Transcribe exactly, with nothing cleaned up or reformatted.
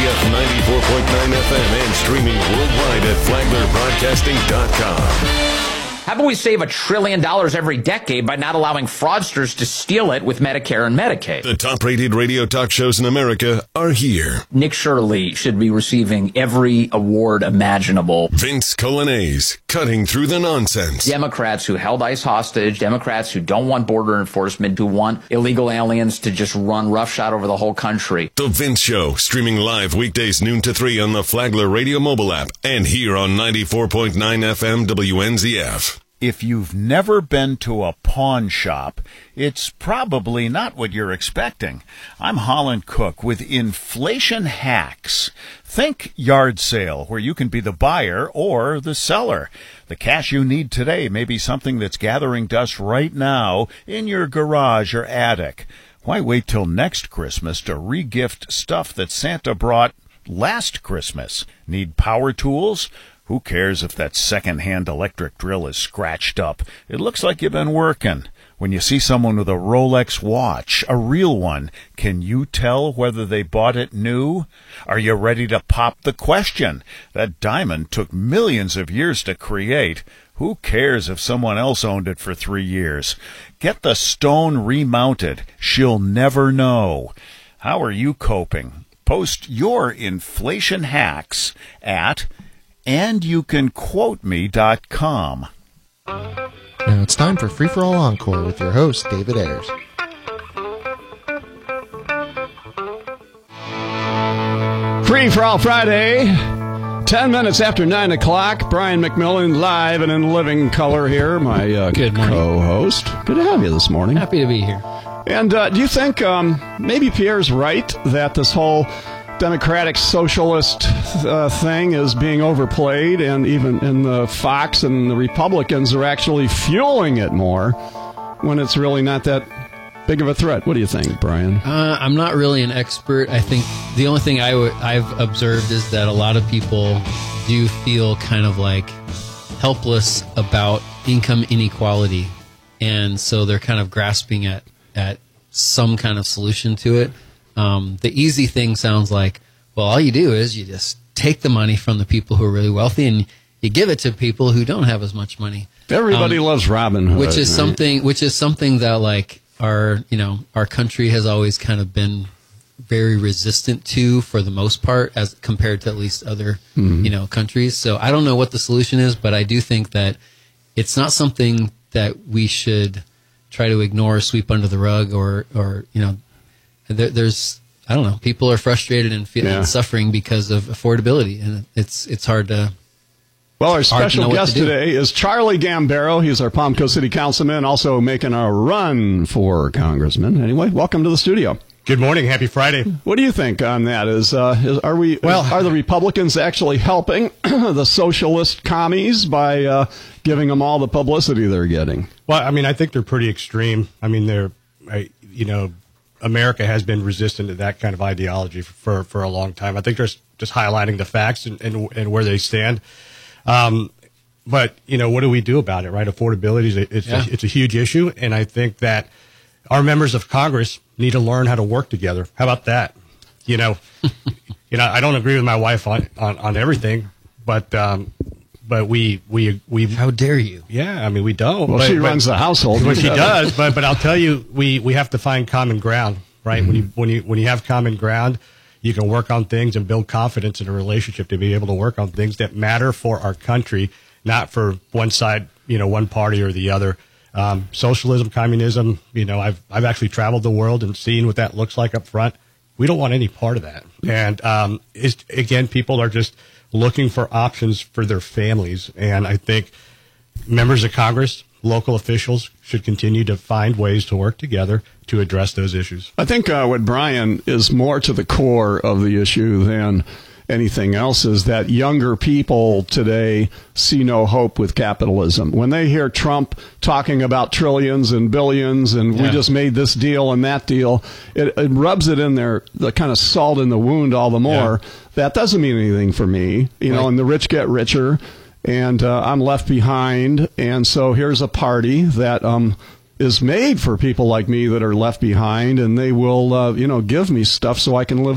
F ninety-four point nine F M and streaming worldwide at flagler broadcasting dot com. How about we save a trillion dollars every decade by not allowing fraudsters to steal it with Medicare and Medicaid? The top-rated radio talk shows in America are here. Nick Shirley should be receiving every award imaginable. Vince Colanese, cutting through the nonsense. Democrats who held ICE hostage, Democrats who don't want border enforcement, who want illegal aliens to just run roughshod over the whole country. The Vince Show, streaming live weekdays noon to three on the Flagler Radio mobile app and here on ninety-four point nine F M W N Z F. If you've never been to a pawn shop, it's probably not what you're expecting. I'm Holland Cook with Inflation Hacks. Think yard sale, where you can be the buyer or the seller. The cash you need today may be something that's gathering dust right now in your garage or attic. Why wait till next Christmas to re-gift stuff that Santa brought last Christmas? Need power tools? Who cares if that second-hand electric drill is scratched up? It looks like you've been working. When you see someone with a Rolex watch, a real one, can you tell whether they bought it new? Are you ready to pop the question? That diamond took millions of years to create. Who cares if someone else owned it for three years? Get the stone remounted. She'll never know. How are you coping? Post your inflation hacks at and you can quote me dot com. Now it's time for Free For All Encore with your host, David Ayers. Free For All Friday, ten minutes after nine o'clock. Brian McMillan live and in living color here, my uh, Good morning. co-host. Good to have you this morning. Happy to be here. And uh, do you think um, maybe Pierre's right that this whole Democratic socialist uh, thing is being overplayed, and even in the Fox and the Republicans are actually fueling it more when it's really not that big of a threat? What do you think, Brian? Uh, I'm not really an expert. I think the only thing I w- I've observed is that a lot of people do feel kind of like helpless about income inequality, and so they're kind of grasping at, at some kind of solution to it. Um, the easy thing sounds like, well, all you do is you just take the money from the people who are really wealthy and you give it to people who don't have as much money. Everybody um, loves Robin Hood, which is right? something, which is something that like our, you know, our country has always kind of been very resistant to, for the most part, as compared to at least other, mm-hmm. you know, countries. So I don't know what the solution is, but I do think that it's not something that we should try to ignore, sweep under the rug, or, or you know. There, there's, I don't know, people are frustrated and feeling yeah. suffering because of affordability, and it's it's hard to. Well, our special guest to today is Charlie Gambaro. He's our Palm Coast City Councilman, also making a run for congressman. Anyway, welcome to the studio. Good morning. Happy Friday. What do you think on that? Is, uh, is are we? Well, are the Republicans actually helping the socialist commies by uh, giving them all the publicity they're getting? Well, I mean, I think they're pretty extreme. I mean, they're, I, you know. America has been resistant to that kind of ideology for, for a long time. I think they're just highlighting the facts and, and, and where they stand. Um, but, you know, what do we do about it, right? Affordability is a, it's, yeah. a, it's a huge issue, and I think that our members of Congress need to learn how to work together. How about that? You know, you know, I don't agree with my wife on, on, on everything, but um, but we we we how dare you? Yeah, I mean, we don't. Well, but, she but, runs the household. Well, she does, but but I'll tell you, we, we have to find common ground, right? Mm-hmm. When you when you when you have common ground, you can work on things and build confidence in a relationship to be able to work on things that matter for our country, not for one side, you know, one party or the other. Um, socialism, communism, you know, I've I've actually traveled the world and seen what that looks like up front. We don't want any part of that. And um, it's, again, people are just looking for options for their families. And I think members of Congress, local officials should continue to find ways to work together to address those issues. I think uh, what Brian is more to the core of the issue than anything else is that younger people today see no hope with capitalism. When they hear Trump talking about trillions and billions and yeah. we just made this deal and that deal, it, it rubs it in their, the kind of salt in the wound all the more. Yeah. That doesn't mean anything for me, you know, right. And the rich get richer and uh, I'm left behind. And so here's a party that um, is made for people like me that are left behind, and they will, uh, you know, give me stuff so I can live